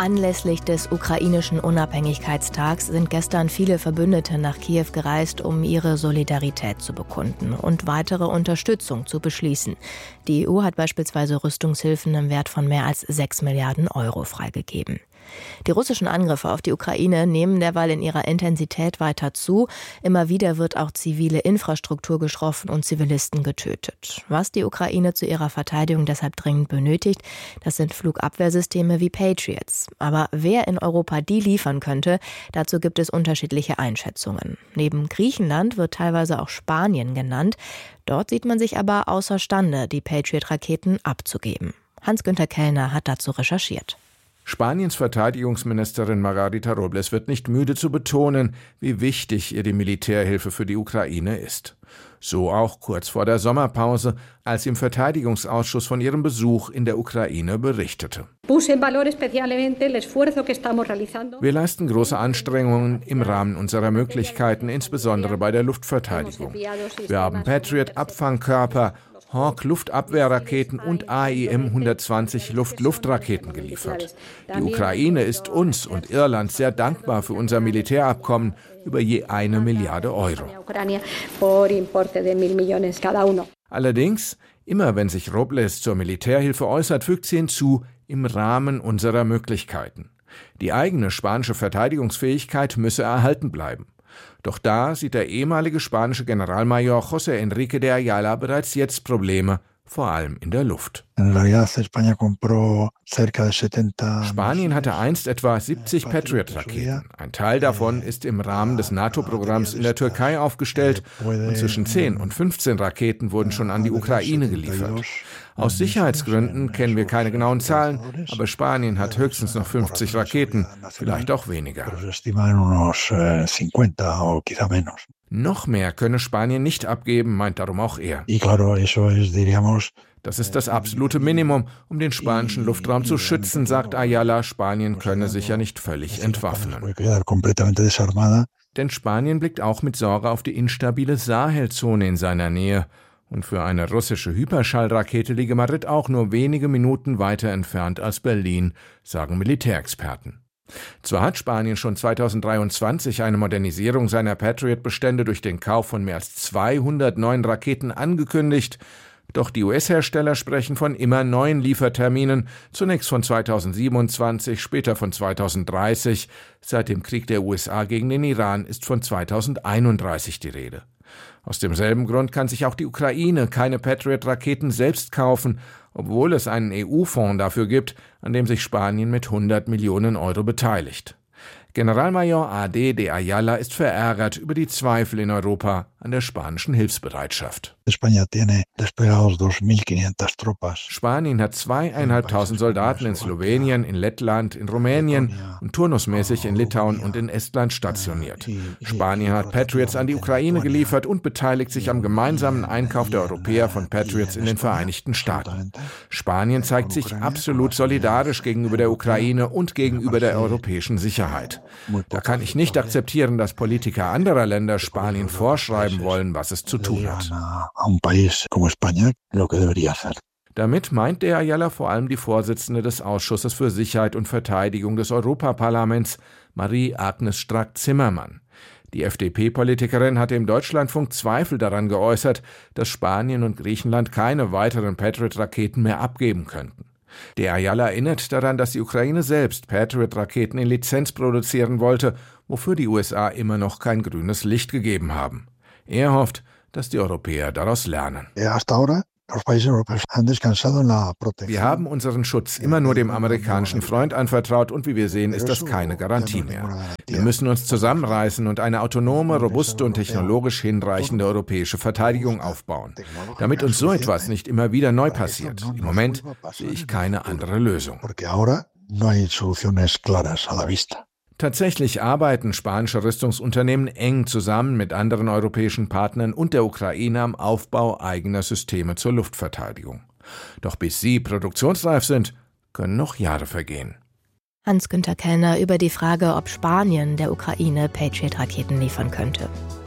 Anlässlich des ukrainischen Unabhängigkeitstags sind gestern viele Verbündete nach Kiew gereist, um ihre Solidarität zu bekunden und weitere Unterstützung zu beschließen. Die EU hat beispielsweise Rüstungshilfen im Wert von mehr als 6 Milliarden Euro freigegeben. Die russischen Angriffe auf die Ukraine nehmen derweil in ihrer Intensität weiter zu. Immer wieder wird auch zivile Infrastruktur getroffen und Zivilisten getötet. Was die Ukraine zu ihrer Verteidigung deshalb dringend benötigt, das sind Flugabwehrsysteme wie Patriots. Aber wer in Europa die liefern könnte, dazu gibt es unterschiedliche Einschätzungen. Neben Griechenland wird teilweise auch Spanien genannt. Dort sieht man sich aber außerstande, die Patriot-Raketen abzugeben. Hans-Günther Kellner hat dazu recherchiert. Spaniens Verteidigungsministerin Margarita Robles wird nicht müde zu betonen, wie wichtig ihr die Militärhilfe für die Ukraine ist. So auch kurz vor der Sommerpause, als sie im Verteidigungsausschuss von ihrem Besuch in der Ukraine berichtete. Wir leisten große Anstrengungen im Rahmen unserer Möglichkeiten, insbesondere bei der Luftverteidigung. Wir haben Patriot-Abfangkörper, Hawk-Luftabwehrraketen und AIM-120 Luft-Luft-Raketen geliefert. Die Ukraine ist uns und Irland sehr dankbar für unser Militärabkommen über je 1 Milliarde Euro. Allerdings, immer wenn sich Robles zur Militärhilfe äußert, fügt sie hinzu, im Rahmen unserer Möglichkeiten. Die eigene spanische Verteidigungsfähigkeit müsse erhalten bleiben. Doch da sieht der ehemalige spanische Generalmajor José Enrique de Ayala bereits jetzt Probleme, vor allem in der Luft. Spanien hatte einst etwa 70 Patriot-Raketen. Ein Teil davon ist im Rahmen des NATO-Programms in der Türkei aufgestellt und zwischen 10 und 15 Raketen wurden schon an die Ukraine geliefert. Aus Sicherheitsgründen kennen wir keine genauen Zahlen, aber Spanien hat höchstens noch 50 Raketen, vielleicht auch weniger. Noch mehr könne Spanien nicht abgeben, meint darum auch er. Das ist das absolute Minimum, um den spanischen Luftraum zu schützen, sagt Ayala. Spanien könne sich ja nicht völlig entwaffnen. Denn Spanien blickt auch mit Sorge auf die instabile Sahelzone in seiner Nähe. Und für eine russische Hyperschallrakete liege Madrid auch nur wenige Minuten weiter entfernt als Berlin, sagen Militärexperten. Zwar hat Spanien schon 2023 eine Modernisierung seiner Patriot-Bestände durch den Kauf von mehr als 200 neuen Raketen angekündigt, doch die US-Hersteller sprechen von immer neuen Lieferterminen, zunächst von 2027, später von 2030. Seit dem Krieg der USA gegen den Iran ist von 2031 die Rede. Aus demselben Grund kann sich auch die Ukraine keine Patriot-Raketen selbst kaufen, obwohl es einen EU-Fonds dafür gibt, an dem sich Spanien mit 100 Millionen Euro beteiligt. Generalmajor A.D. de Ayala ist verärgert über die Zweifel in Europa an der spanischen Hilfsbereitschaft. Spanien hat 2.500 Soldaten in Slowenien, in Lettland, in Rumänien und turnusmäßig in Litauen und in Estland stationiert. Spanien hat Patriots an die Ukraine geliefert und beteiligt sich am gemeinsamen Einkauf der Europäer von Patriots in den Vereinigten Staaten. Spanien zeigt sich absolut solidarisch gegenüber der Ukraine und gegenüber der europäischen Sicherheit. Da kann ich nicht akzeptieren, dass Politiker anderer Länder Spanien vorschreiben wollen, was es zu tun hat. Damit meint der Ayala vor allem die Vorsitzende des Ausschusses für Sicherheit und Verteidigung des Europaparlaments, Marie-Agnes Strack-Zimmermann. Die FDP-Politikerin hatte im Deutschlandfunk Zweifel daran geäußert, dass Spanien und Griechenland keine weiteren Patriot-Raketen mehr abgeben könnten. Der Ayala erinnert daran, dass die Ukraine selbst Patriot-Raketen in Lizenz produzieren wollte, wofür die USA immer noch kein grünes Licht gegeben haben. Er hofft, dass die Europäer daraus lernen. Wir haben unseren Schutz immer nur dem amerikanischen Freund anvertraut und wie wir sehen, ist das keine Garantie mehr. Wir müssen uns zusammenreißen und eine autonome, robuste und technologisch hinreichende europäische Verteidigung aufbauen, damit uns so etwas nicht immer wieder neu passiert. Im Moment sehe ich keine andere Lösung. Tatsächlich arbeiten spanische Rüstungsunternehmen eng zusammen mit anderen europäischen Partnern und der Ukraine am Aufbau eigener Systeme zur Luftverteidigung. Doch bis sie produktionsreif sind, können noch Jahre vergehen. Hans-Günther Kellner über die Frage, ob Spanien der Ukraine Patriot-Raketen liefern könnte.